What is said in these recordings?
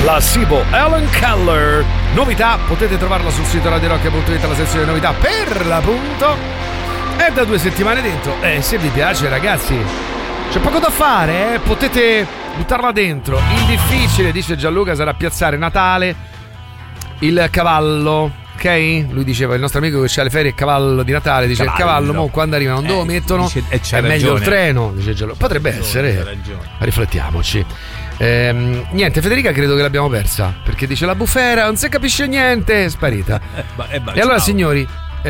Placebo, Helen Keller. Novità, potete trovarla sul sito radiorock.it, la sezione novità per l'appunto. È da 2 settimane dentro. Se vi piace, ragazzi, c'è poco da fare, potete buttarla dentro. Il difficile, dice Gianluca, sarà piazzare Natale, il cavallo. Ok? Lui diceva, il nostro amico che c'ha le ferie, il cavallo di Natale, dice il cavallo, mo quando arriva non dove mettono, dice, è meglio il treno, dice Gianluca. Potrebbe essere, riflettiamoci. Niente, Federica credo che l'abbiamo persa, perché dice la bufera, non si capisce niente, è sparita. E allora signori,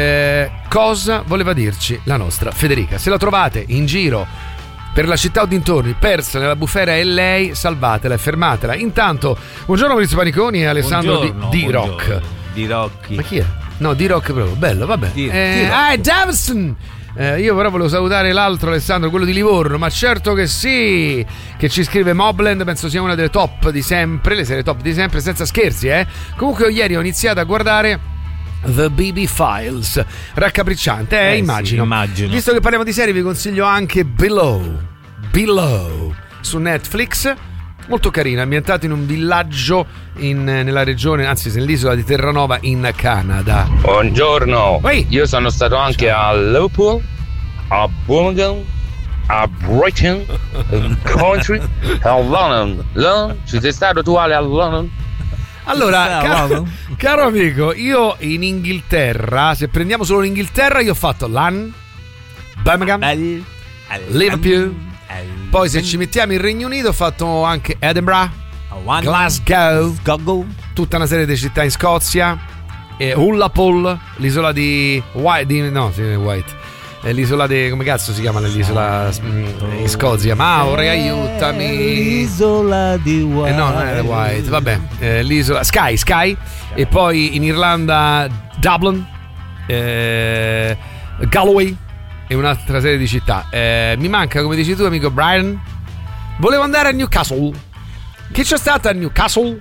cosa voleva dirci la nostra Federica? Se la trovate in giro per la città o dintorni, persa nella bufera, e lei, salvatela e fermatela. Intanto, buongiorno Maurizio Paniconi e Alessandro di Rock. Di Rocchi. Ma chi è? No, di Rock proprio, bello, vabbè. Davison! Io però volevo salutare l'altro Alessandro, quello di Livorno, ma certo che sì, che ci scrive Mobland, penso sia una delle top di sempre, le serie top di sempre, senza scherzi, Comunque ieri ho iniziato a guardare The BB Files, raccapricciante, immagino. Visto che parliamo di serie, vi consiglio anche Below su Netflix. Molto carino, ambientato in un villaggio nella regione, anzi nell'isola di Terranova in Canada. Buongiorno, io sono stato anche a Liverpool, a Birmingham, a Brighton, a Coventry, a London. Ci sei stato tu a London? Allora, caro amico, io in Inghilterra, se prendiamo solo l'Inghilterra, io ho fatto Birmingham, Liverpool. Poi se ci mettiamo il Regno Unito ho fatto anche Edinburgh, Glasgow, tutta una serie di città in Scozia, e Ullapool, l'isola di White, l'isola di, come cazzo si chiama l'isola in Scozia? Maure, aiutami. L'isola di White. No, non è White, vabbè, l'isola Skye, e poi in Irlanda Dublin, Galway e un'altra serie di città. Mi manca, come dici tu, amico Brian. Volevo andare a Newcastle. Che c'è stata a Newcastle?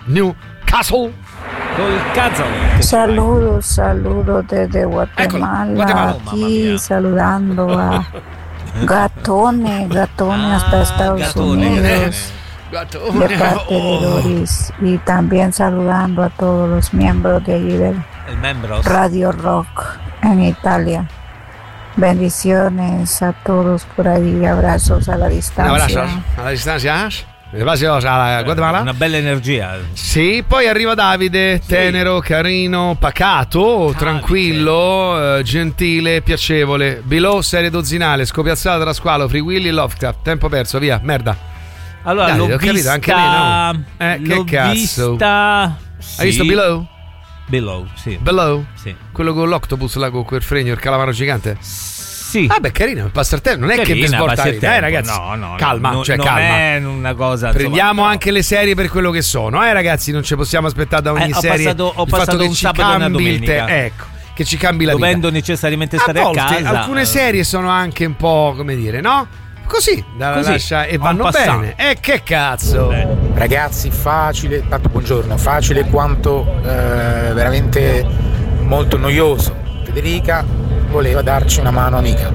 Col cazzo. Saludo desde Guatemala. Aquí saludando a Gatone hasta Estados Unidos. De parte de Doris. Y también saludando a todos los miembros de allí del Radio Rock en Italia. Bendiciones a todos por ahí, abrazos a la distancia. Un abbraccio alla distanza. Alla Guatemala. Una bella energia. Sì, poi arriva Davide, tenero, carino, pacato, tranquillo, gentile, piacevole. Below, serie dozzinale, scopiazzata tra squalo, Free Willy, Lovecraft. Tempo perso, via, merda. Allora, Dai, l'ho ho capito, vista, anche lei, no? Che cazzo? Sì. Hai visto Below? Below, sì. Below? Sì. Quello con l'octopus là, con quel fregno, il calamaro gigante? Sì. Vabbè, carino, il passatempo. Non è che vi svolta, ragazzi. No, calma, non calma. è una cosa. Prendiamo anche le serie per quello che sono, ragazzi. Non ci possiamo aspettare da ogni serie. Ho passato un sabato e una domenica. Ecco, che ci cambi la vita. Dovendo necessariamente stare a casa. Alcune serie sono anche un po', come dire, no? Così, lascia e vanno bene. E che cazzo? Ragazzi, facile, tanto buongiorno, facile quanto veramente molto noioso. Federica voleva darci una mano amica.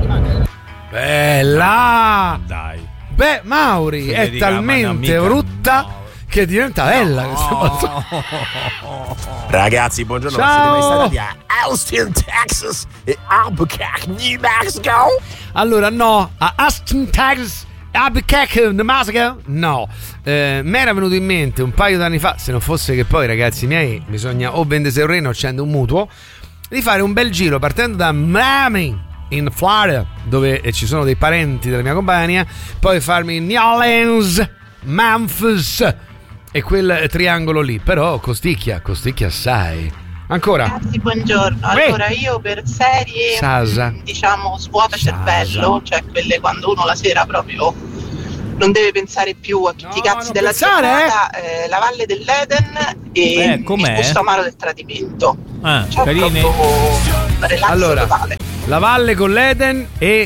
Bella! Dai. Beh, Mauri, Federica, è talmente brutta che diventa bella questa volta. Ragazzi, buongiorno. Ciao. Ma siete mai stati a Austin, Texas e Albuquerque, New Mexico? Allora no, a Austin, Texas, Albuquerque, New Mexico, no. Mi era venuto in mente un paio d'anni fa, se non fosse che poi, ragazzi miei, bisogna o vendere il reno o accendere un mutuo, di fare un bel giro partendo da Miami in Florida, dove ci sono dei parenti della mia compagnia, poi farmi New Orleans, Memphis e quel triangolo lì. Però costicchia assai. Ancora? Ragazzi, buongiorno. Allora, io per serie diciamo svuota cervello, cioè quelle quando uno la sera proprio non deve pensare più a tutti i cazzi della giornata, La Valle dell'Eden e Il gusto amaro del tradimento. Carine. Allora, totale. La Valle con l'Eden e